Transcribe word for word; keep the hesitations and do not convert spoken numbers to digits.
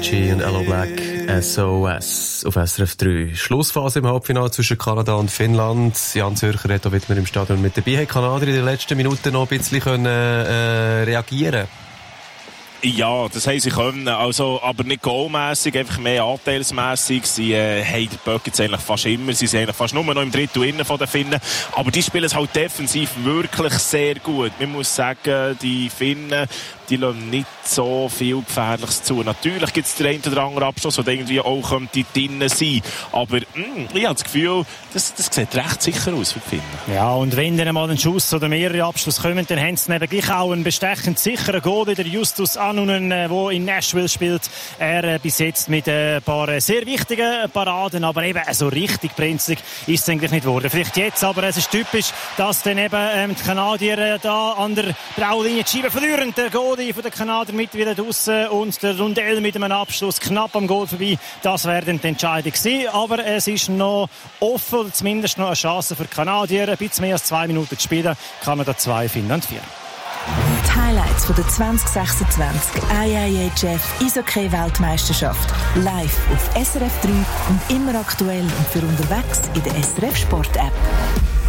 G und Hello Black, S O S auf S R F drei. Schlussphase im Halbfinale zwischen Kanada und Finnland. Jan Zürcher hat auch wieder im Stadion mit dabei. Haben Kanadier in den letzten Minuten noch ein bisschen können, äh, reagieren? Ja, das haben sie können, also, aber nicht goalmässig, einfach mehr anteilsmässig. Sie äh, haben den Böck jetzt eigentlich fast immer, sie sind eigentlich fast nur noch im Drittel innen von den Finnen, aber die spielen es halt defensiv wirklich sehr gut. Man muss sagen, die Finnen, die lassen nicht so viel Gefährliches zu. Natürlich gibt es den einen oder anderen Abschluss, der irgendwie auch könnte drinnen sein. Aber mh, ich habe das Gefühl, das, das sieht recht sicher aus für die Finnen. Ja, und wenn dann mal ein Schuss oder mehrere Abschlüsse kommen, dann haben sie eben gleich auch einen bestechend sicheren Goal, der Justus Annunen, der in Nashville spielt. Er äh, bis jetzt mit äh, ein paar sehr wichtigen Paraden, aber eben so richtig brenzlig ist es eigentlich nicht geworden. Vielleicht jetzt, aber es ist typisch, dass dann eben ähm, die Kanadier äh, da an der Braunlinie die Scheibe verlieren. Der Goal von den Kanadier mit wieder draussen und der Rundell mit einem Abschluss knapp am Goal vorbei. Das wäre dann die Entscheidung gewesen. Aber es ist noch offen, zumindest noch eine Chance für die Kanadier. Ein bisschen mehr als zwei Minuten zu spielen, Kanada zwei, Finnland vier. Die Highlights von der zwanzig sechsundzwanzig I I H F Eishockey-Weltmeisterschaft live auf S R F drei und immer aktuell und für unterwegs in der S R F Sport-App.